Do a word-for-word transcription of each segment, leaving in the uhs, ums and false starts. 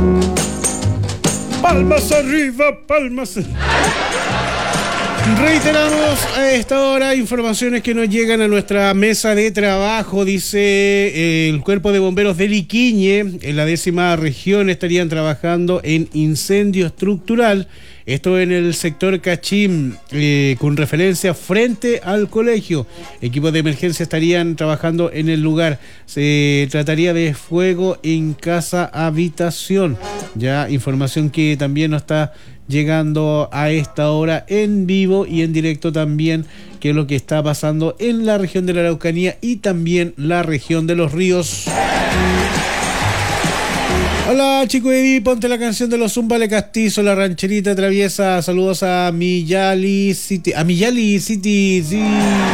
Palmas arriba, palmas. Reiteramos a esta hora informaciones que nos llegan a nuestra mesa de trabajo. Dice eh, el Cuerpo de Bomberos de Liquiñe, en la décima región, estarían trabajando en incendio estructural. Esto en el sector Cachín, eh, con referencia frente al colegio. Equipos de emergencia estarían trabajando en el lugar. Se trataría de fuego en casa habitación. Ya información que también nos está llegando a esta hora en vivo y en directo también, que es lo que está pasando en la región de la Araucanía y también la región de los ríos. Hola, chico Eddie, ponte la canción de los Zumbale Castizo, la rancherita traviesa. Saludos a Miyali City. A Miyali City, sí.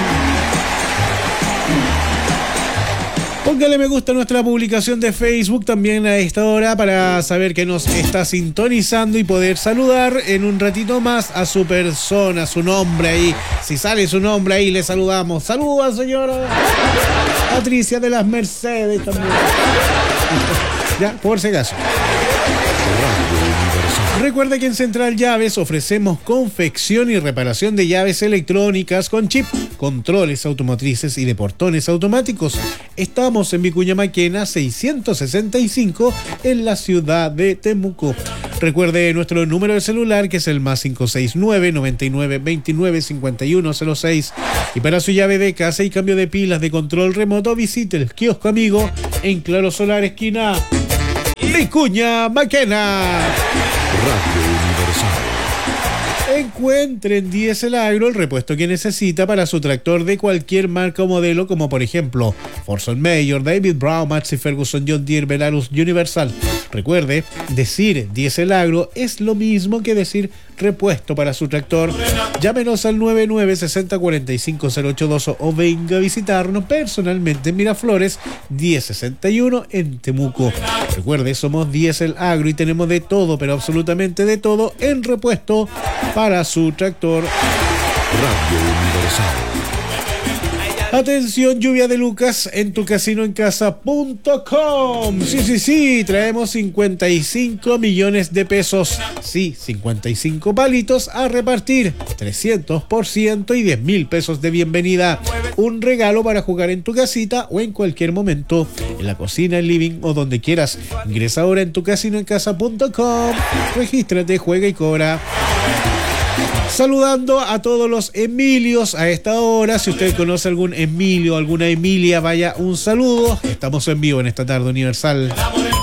Póngale me gusta a nuestra publicación de Facebook también a esta hora para saber que nos está sintonizando y poder saludar en un ratito más a su persona, su nombre ahí. Si sale su nombre ahí, le saludamos. Saludos, señora Patricia de las Mercedes también. Ya, por si acaso. Recuerda que en Central Llaves ofrecemos confección y reparación de llaves electrónicas con chip, controles automotrices y de portones automáticos. Estamos en Vicuña Maquena seiscientos sesenta y cinco en la ciudad de Temuco. Recuerde nuestro número de celular, que es el más cinco seis nueve, noventa y nueve, veintinueve, cincuenta y uno cero seis. Y para su llave de casa y cambio de pilas de control remoto, visite el kiosco amigo en Claro Solar, esquina Vicuña Maquena. Radio Universal. Encuentre en Diesel Agro el repuesto que necesita para su tractor de cualquier marca o modelo, como por ejemplo Forson Mayor, David Brown, Massey Ferguson, John Deere, Belarus, Universal. Recuerde, decir Diesel Agro es lo mismo que decir repuesto para su tractor. Llámenos al nueve nueve seis cero cuatro cinco cero ocho dos o venga a visitarnos personalmente en Miraflores diez sesenta y uno en Temuco. Recuerde, somos Diesel Agro y tenemos de todo, pero absolutamente de todo en repuesto para su tractor. Radio Universal. Atención, lluvia de Lucas en tu casino en casa punto com. Sí, sí, sí, traemos cincuenta y cinco millones de pesos. Sí, cincuenta y cinco palitos a repartir, trescientos por ciento y diez mil pesos de bienvenida. Un regalo para jugar en tu casita o en cualquier momento, en la cocina, el living o donde quieras. Ingresa ahora en tu casino en casa punto com. Regístrate, juega y cobra. Saludando a todos los Emilios a esta hora. Si usted conoce algún Emilio, alguna Emilia, vaya un saludo. Estamos en vivo en esta tarde universal.